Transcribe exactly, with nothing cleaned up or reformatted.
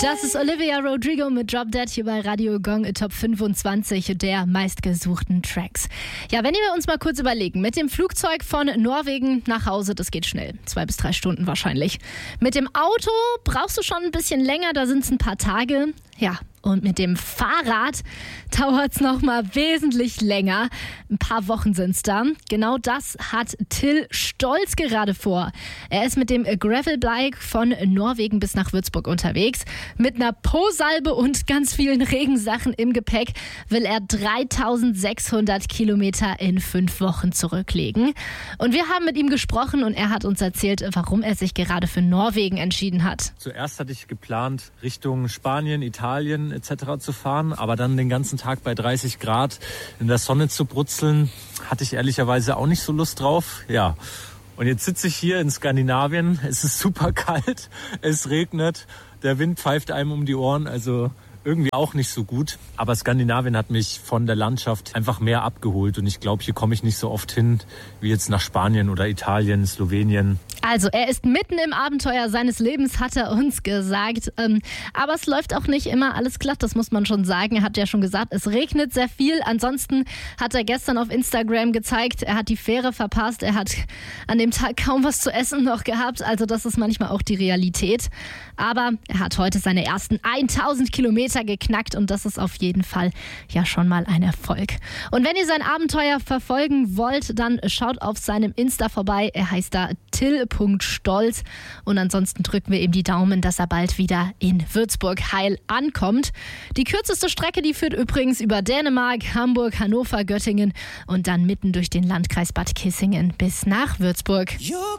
Das ist Olivia Rodrigo mit Drop Dead hier bei Radio Gong Top fünfundzwanzig der meistgesuchten Tracks. Ja, wenn wir uns mal kurz überlegen, mit dem Flugzeug von Norwegen nach Hause, das geht schnell. Zwei bis drei Stunden wahrscheinlich. Mit dem Auto brauchst du schon ein bisschen länger, da sind es ein paar Tage. Ja, und mit dem Fahrrad dauert es noch mal wesentlich länger. Ein paar Wochen sind es da. Genau das hat Till Stolz gerade vor. Er ist mit dem Gravelbike von Norwegen bis nach Würzburg unterwegs. Mit einer Po-Salbe und ganz vielen Regensachen im Gepäck will er dreitausendsechshundert Kilometer in fünf Wochen zurücklegen. Und wir haben mit ihm gesprochen und er hat uns erzählt, warum er sich gerade für Norwegen entschieden hat. Zuerst hatte ich geplant, Richtung Spanien, Italien et cetera zu fahren, aber dann den ganzen Tag bei dreißig Grad in der Sonne zu brutzeln, hatte ich ehrlicherweise auch nicht so Lust drauf. Ja, und jetzt sitze ich hier in Skandinavien, es ist super kalt, es regnet, der Wind pfeift einem um die Ohren, also irgendwie auch nicht so gut. Aber Skandinavien hat mich von der Landschaft einfach mehr abgeholt und ich glaube, hier komme ich nicht so oft hin wie jetzt nach Spanien oder Italien, Slowenien. Also er ist mitten im Abenteuer seines Lebens, hat er uns gesagt. Ähm, aber es läuft auch nicht immer alles glatt, das muss man schon sagen. Er hat ja schon gesagt, es regnet sehr viel. Ansonsten hat er gestern auf Instagram gezeigt, er hat die Fähre verpasst. Er hat an dem Tag kaum was zu essen noch gehabt. Also das ist manchmal auch die Realität. Aber er hat heute seine ersten tausend Kilometer geknackt und das ist auf jeden Fall ja schon mal ein Erfolg. Und wenn ihr sein Abenteuer verfolgen wollt, dann schaut auf seinem Insta vorbei. Er heißt da till.stolz und ansonsten drücken wir ihm die Daumen, dass er bald wieder in Würzburg heil ankommt. Die kürzeste Strecke, die führt übrigens über Dänemark, Hamburg, Hannover, Göttingen und dann mitten durch den Landkreis Bad Kissingen bis nach Würzburg.